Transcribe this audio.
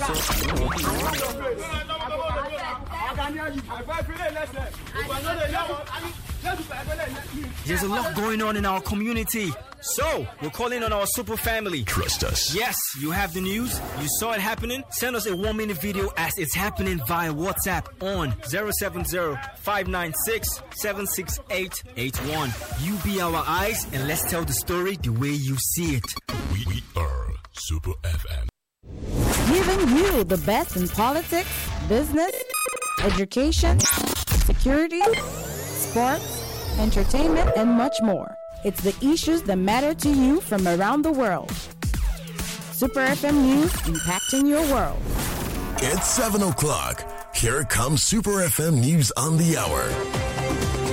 There's a lot going on in our community. So, we're calling on our super family. Trust us. Yes, you have the news. You saw it happening. Send us a 1-minute video as it's happening via WhatsApp on 070-596-76881. You be our eyes and let's tell the story the way you see it. We are Super FM. Giving you the best in politics, business, education, security, sports, entertainment, and much more. It's the issues that matter to you from around the world. Super FM News, impacting your world. It's 7 o'clock. Here comes Super FM News on the hour.